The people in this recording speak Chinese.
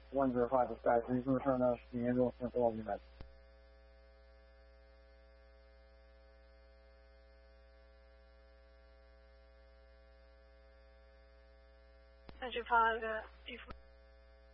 105 to sky, please return us to the ambulance and all units. 105